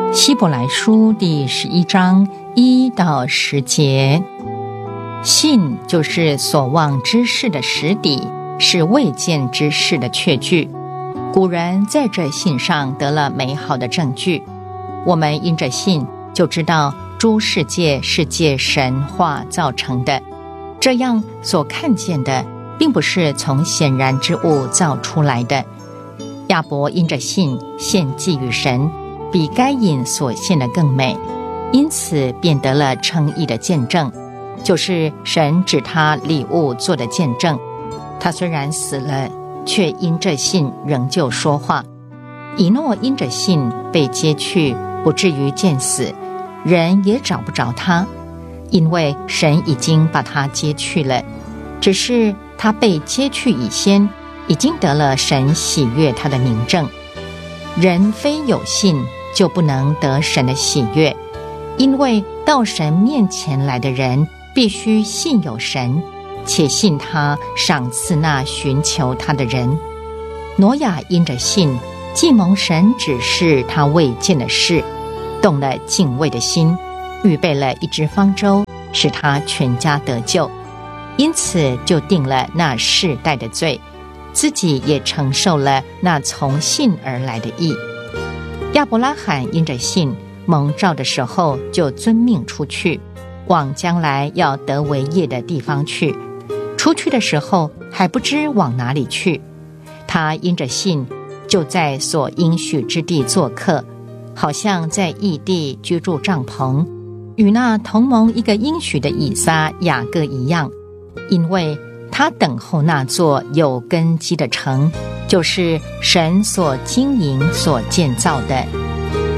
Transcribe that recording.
希伯来书第11章1到10节，信就是所望之事的实底，是未见之事的确据。古人在这信上得了美好的证据，我们因着信就知道诸世界是借神话造成的，这样所看见的并不是从显然之物造出来的。亚伯因着信献祭于神，比该隐所献的更美，因此便得了称义的见证，就是神指他礼物做的见证。他虽然死了，却因着信仍旧说话。以诺因着信被接去，不至于见死，人也找不着他，因为神已经把他接去了。只是他被接去以先，已经得了神喜悦他的明证。人非有信，就不能得神的喜悦，因为到神面前来的人，必须信有神，且信他赏赐那寻求他的人。挪亚因着信，既蒙神指示他未见的事，动了敬畏的心，预备了一只方舟，使他全家得救，因此就定了那世代的罪，自己也承受了那从信而来的义。亚伯拉罕因着信，蒙召的时候就遵命出去，往将来要得为业的地方去。出去的时候还不知往哪里去，他因着信，就在所应许之地做客，好像在异地居住帐篷，与那同蒙一个应许的以撒、雅各一样，因为他等候那座有根基的城，就是神所经营所建造的。